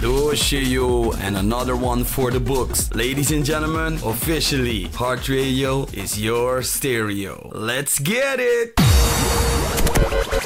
Lucio, and another one for the books. Ladies and gentlemen, officially, Heart Radio is your stereo. Let's get it!